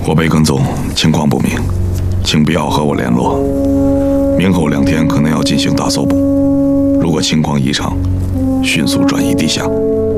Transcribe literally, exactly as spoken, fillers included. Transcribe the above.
我被跟踪，情况不明，请不要和我联络。明后两天可能要进行大搜捕，如果情况异常，迅速转移地下。